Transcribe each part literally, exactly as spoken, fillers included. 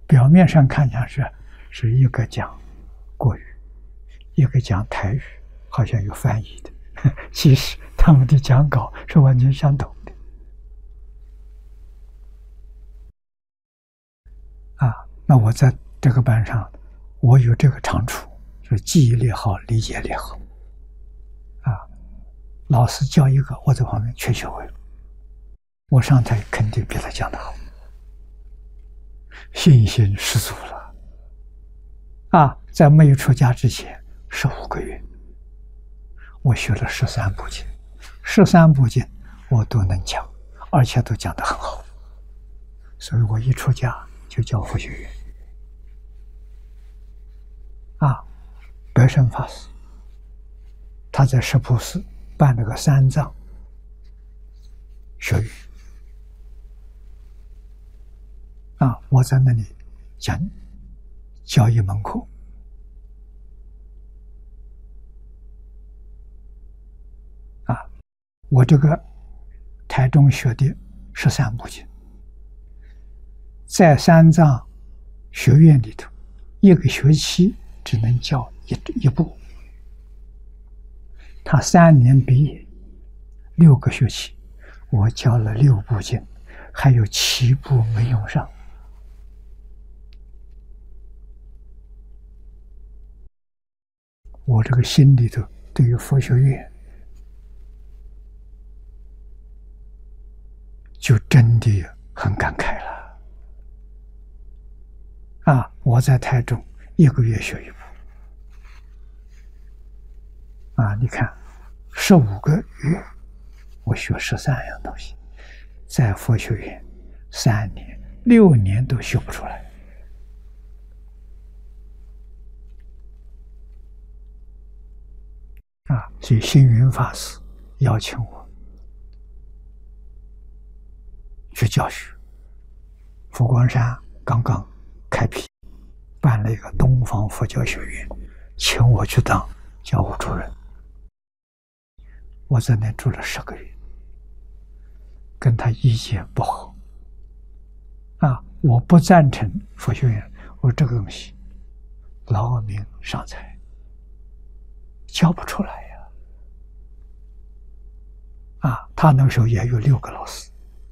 表面上看讲是是一个讲国语，一个讲台语，好像有翻译的，其实他们的讲稿是完全相同的。啊，那我在这个班上，我有这个长处，是记忆力好，理解力好。啊，老师教一个，我在旁边全学会了，我上台肯定比他讲得好，信心十足了。啊，在没有出家之前，十五个月，我学了十三部经，十三部经我都能讲，而且都讲得很好，所以我一出家就教佛学院。啊，白胜法师，他在石浦寺办了个三藏学院。啊，我在那里讲教一门课。啊，我这个台中学的十三部经，在三藏学院里头，一个学期只能教一一部。他三年毕业，六个学期，我教了六部经，还有七部没用上。我这个心里头对于佛学院就真的很感慨了。啊，我在台中一个月学一部。啊，你看，十五个月我学十三样东西，在佛学院三年、六年都学不出来。啊，所以星云法师邀请我去教学。佛光山刚刚开辟，办了一个东方佛教学院，请我去当教务主任。我在那住了十个月，跟他意见不合。啊，我不赞成佛学院，我说这个东西劳民伤财，教不出来呀。啊，他那个时候也有六个老师，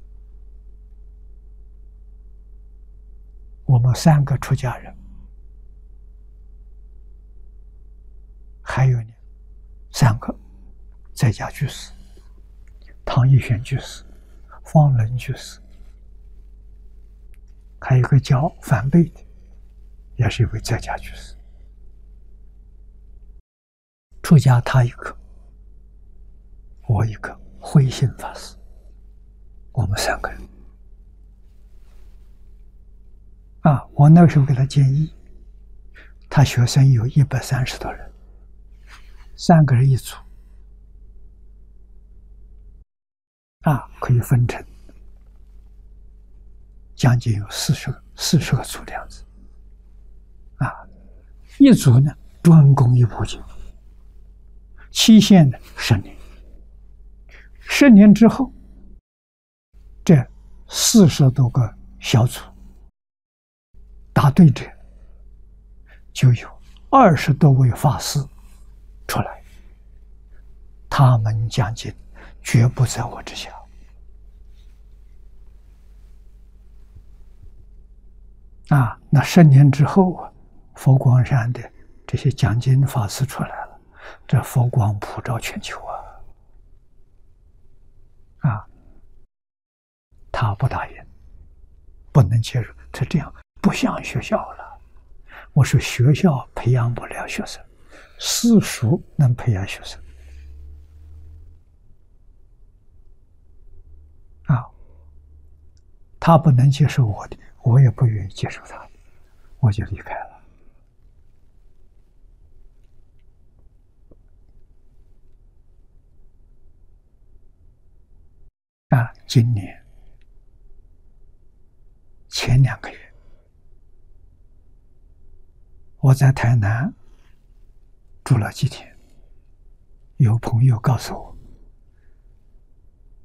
我们三个出家人，还有呢三个在家居士，唐义玄居士、方伦居士，还有一个叫梵贝的，也是一位在家居士。出家他一个，我一个，慧信法师，我们三个人。啊，我那个时候给他建议，他学生有一百三十多人，三个人一组。啊，可以分成将近有四十个四十个组这样子。啊，一组呢专攻一部经，期限呢十年。十年之后，这四十多个小组答对者，就有二十多位法师出来，他们讲经绝不在我之下。啊，那十年之后啊，佛光山的这些讲经法师出来了，这佛光普照全球啊！啊，他不答应，不能接受，他这样不像学校了。我说学校培养不了学生，私塾能培养学生。啊，他不能接受我的，我也不愿意接受他的，我就离开了。啊，今年前两个月，我在台南住了几天，有朋友告诉我，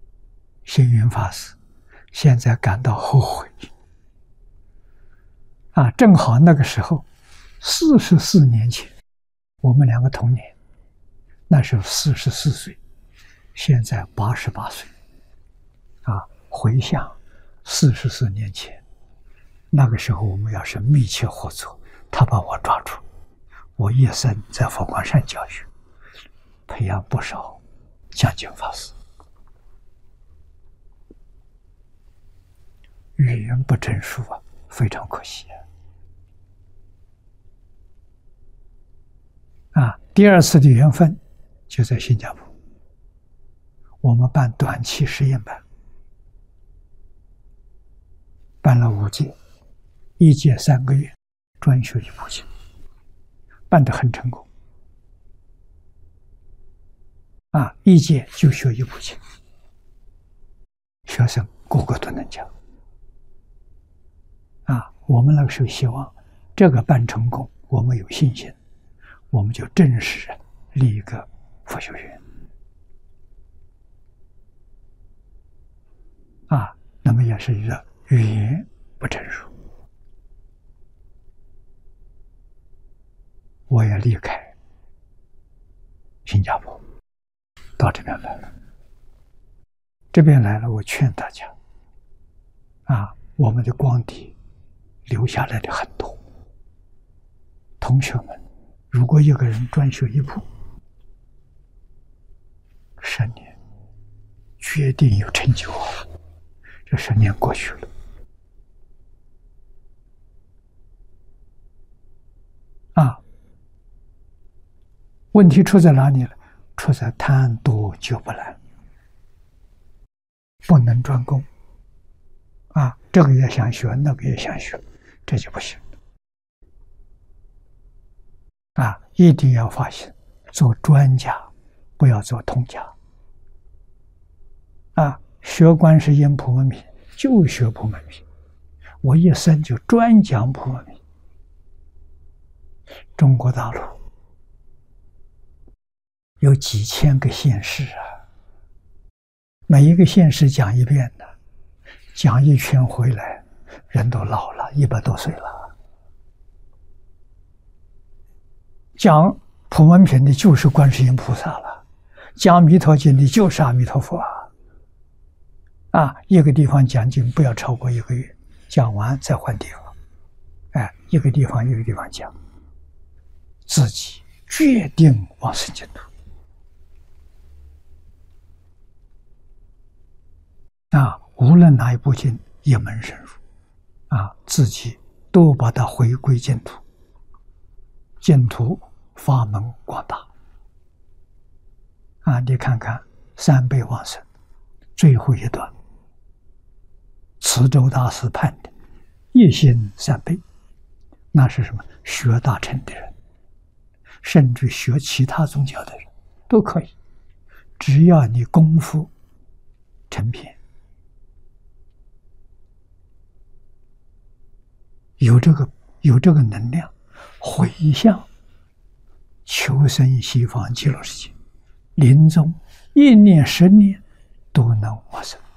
星云法师现在感到后悔， 啊，正好那个时候，四十四年前，我们两个同年，那时候四十四岁，现在八十八岁。啊，回想四十四年前，那个时候我们要是密切合作，他把我抓住，我一生在佛光山教学，培养不少讲经法师。语言不成熟啊，非常可惜啊！啊，第二次的缘分就在新加坡，我们办短期实验班，办了五届，一届三个月，专学一部经，办得很成功。啊，一届就学一部经，学生个个都能讲。啊，我们那个时候希望这个办成功，我们有信心，我们就正式立一个佛学院。啊，那么也是一个语言不成熟，我也离开新加坡，到这边来了。这边来了，我劝大家，啊，我们的光碟留下来的很多。同学们，如果一个人专学一部，十年，决定有成就啊！这十年过去了，啊，问题出在哪里了？出在贪多就不来，不能专攻。啊，这个也想学，那个也想学，这就不行。啊，一定要发现做专家，不要做通家。啊，学观世音普门品就学普门品，我一生就专讲普门品。中国大陆有几千个县市啊，每一个县市讲一遍的，讲一圈回来，人都老了，一百多岁了。讲普门品的就是观世音菩萨了，讲弥陀经的就是阿弥陀佛啊。啊，一个地方讲经不要超过一个月，讲完再换地方。哎，一个地方一个地方讲，自己决定往生净土。啊，无论哪一部经，一门深入，啊，自己都把它回归净土，净土法门广大。啊，你看看三辈往生最后一段，慈州大师判的一心三辈，那是什么？学大乘的人，甚至学其他宗教的人都可以，只要你功夫成片，有这个有这个能量，回向求生西方极乐世界，临终一念十年都能往生。